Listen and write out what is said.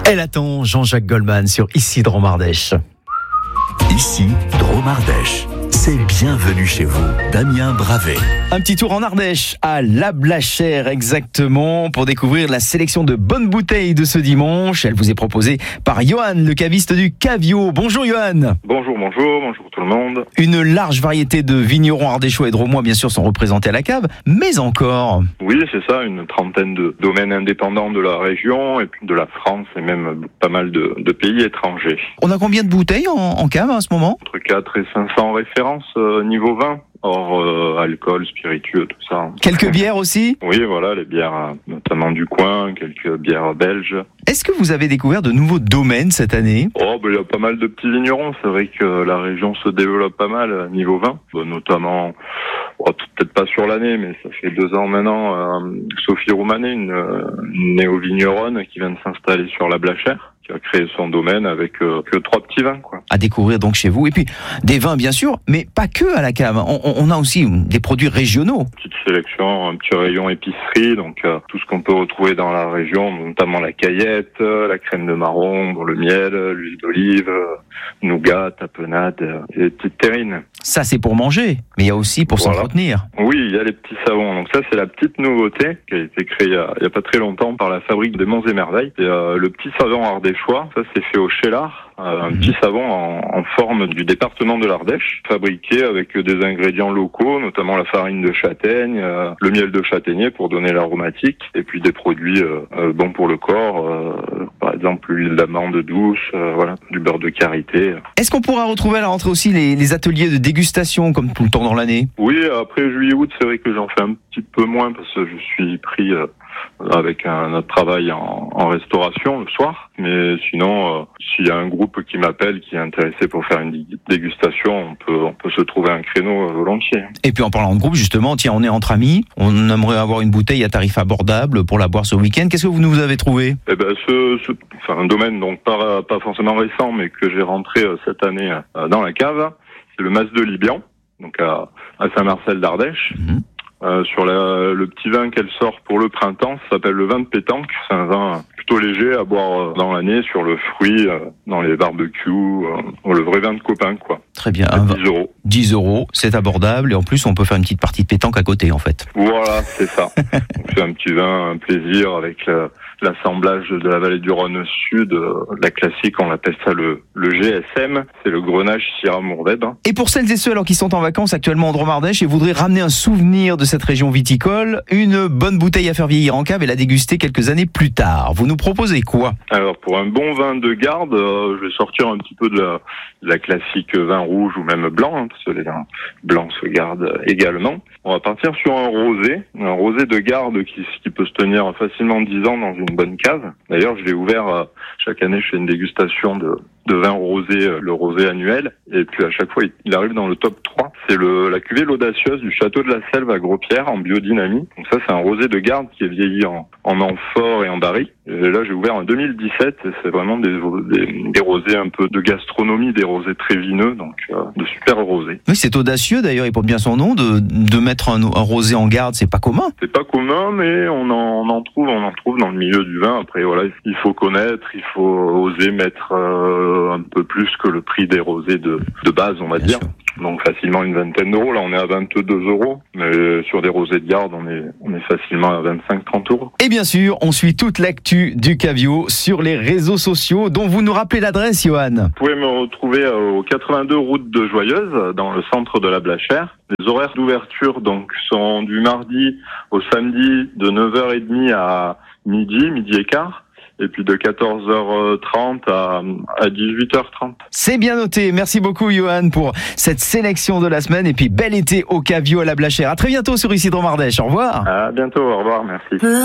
Elle attend Jean-Jacques Goldman sur Ici Dromardèche. Ici Dromardèche. C'est bienvenue chez vous, Damien Bravet. Un petit tour en Ardèche, à La Blachère exactement, pour découvrir la sélection de bonnes bouteilles de ce dimanche. Elle vous est proposée par Johan, le caviste du Cavio. Bonjour Johan. Bonjour tout le monde. Une large variété de vignerons ardéchois et drômois bien sûr sont représentés à la cave, mais encore... Oui, c'est ça, une trentaine de domaines indépendants de la région et puis de la France et même pas mal de pays étrangers. On a combien de bouteilles en cave à ce moment ? Entre 4 et 500 références niveau vin, hors alcool, spiritueux, tout ça. Quelques bières aussi ? Oui, voilà, les bières notamment du coin, quelques bières belges. Est-ce que vous avez découvert de nouveaux domaines cette année ? Il y a pas mal de petits vignerons. C'est vrai que la région se développe pas mal niveau vin, notamment, peut-être pas sur l'année, mais ça fait 2 ans maintenant, Sophie Roumanet, une néo-vigneronne qui vient de s'installer sur la Blachère, qui a créé son domaine avec que 3 petits vins, quoi. À découvrir donc chez vous. Et puis des vins bien sûr, mais pas que à la cave. On a aussi des produits régionaux. Petite sélection, un petit rayon épicerie, donc tout ce qu'on peut retrouver dans la région, notamment la caillette, la crème de marron, le miel, l'huile d'olive, nougat, tapenade et les petites terrines. Ça c'est pour manger, mais il y a aussi pour s'entretenir. Oui, il y a les petits savons. Donc ça c'est la petite nouveauté qui a été créée il y a pas très longtemps par la fabrique des Monts et Merveilles. Et, le petit savon ardéchois, ça c'est fait au Cheylard. Un petit savon en forme du département de l'Ardèche, fabriqué avec des ingrédients locaux, notamment la farine de châtaigne, le miel de châtaignier pour donner l'aromatique, et puis des produits bons pour le corps, par exemple l'huile d'amande douce, du beurre de karité. Est-ce qu'on pourra retrouver à la rentrée aussi les ateliers de dégustation comme tout le temps dans l'année ? Oui, après juillet-août, c'est vrai que j'en fais un petit peu moins parce que je suis pris avec un autre travail en restauration le soir. Mais sinon, s'il y a un groupe qui m'appelle, qui est intéressé pour faire une dégustation, on peut se trouver un créneau volontiers. Et puis en parlant de groupe, justement, tiens, on est entre amis, on aimerait avoir une bouteille à tarif abordable pour la boire ce week-end. Qu'est-ce que vous nous avez trouvé ? Un domaine donc pas forcément récent, mais que j'ai rentré cette année dans la cave, c'est le Mas de Libian, donc à Saint-Marcel d'Ardèche. Sur le petit vin qu'elle sort pour le printemps, ça s'appelle le vin de pétanque. C'est un vin plutôt léger à boire dans l'année, sur le fruit, dans les barbecues, le vrai vin de copain, quoi. Très bien. 10 €. 10 €, c'est abordable et en plus on peut faire une petite partie de pétanque à côté en fait. Voilà, c'est ça. Donc, c'est un petit vin, un plaisir avec l'assemblage de la vallée du Rhône Sud, la classique, on appelle ça le GSM, c'est le Grenache Syrah Mourvèdre. Et pour celles et ceux alors qui sont en vacances actuellement en Dromardèche et voudraient ramener un souvenir de cette région viticole, une bonne bouteille à faire vieillir en cave et la déguster quelques années plus tard, vous nous proposez quoi ? Alors pour un bon vin de garde, je vais sortir un petit peu de la classique vin rouge ou même blanc, parce que les vins blancs se gardent également. On va partir sur un rosé de garde qui peut se tenir facilement 10 ans dans une bonne cave. D'ailleurs, je l'ai ouvert, chaque année je fais une dégustation de vin rosé, le rosé annuel, et puis à chaque fois il arrive dans le top 3. C'est la cuvée l'audacieuse du château de la Selve à Gros-Pierre en biodynamie. Donc ça c'est un rosé de garde qui est vieilli en amphore et en barrique. Et là j'ai ouvert en 2017 et c'est vraiment des rosés un peu de gastronomie, des rosés très vineux, donc de super rosés. Oui, c'est audacieux d'ailleurs, il porte bien son nom de mettre un rosé en garde, c'est pas commun. C'est pas commun, mais on en trouve dans le milieu du vin. Après voilà, il faut connaître, il faut oser mettre un peu plus que le prix des rosés de base, on va dire. Sûr. Donc facilement une vingtaine d'euros. Là, on est à 22 €. Mais sur des rosés de garde, on est facilement à 25-30 €. Et bien sûr, on suit toute l'actu du Cavio sur les réseaux sociaux, dont vous nous rappelez l'adresse, Johan. Vous pouvez me retrouver au 82 route de Joyeuse, dans le centre de la Blachère. Les horaires d'ouverture donc sont du mardi au samedi de 9h30 à midi et quart. Et puis de 14h30 à 18h30. C'est bien noté. Merci beaucoup, Johan, pour cette sélection de la semaine. Et puis, bel été au Cavio à la Blachère. À très bientôt sur Ici Dromardèche. Au revoir. À bientôt. Au revoir. Merci.